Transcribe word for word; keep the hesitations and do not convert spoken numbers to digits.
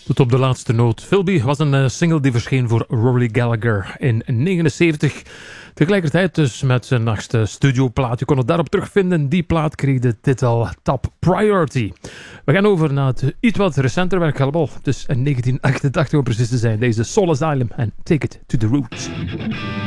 Tot op de laatste noot. Philby was een uh, single die verscheen voor Rory Gallagher in negenenzeventig. Tegelijkertijd dus met zijn achtste studioplaat. Je kon het daarop terugvinden. Die plaat kreeg de titel Top Priority. We gaan over naar het iets wat recenter werk. Allemaal. Dus in negentien achtentachtig om precies te zijn. Deze Soul Asylum en Take It to the Roots.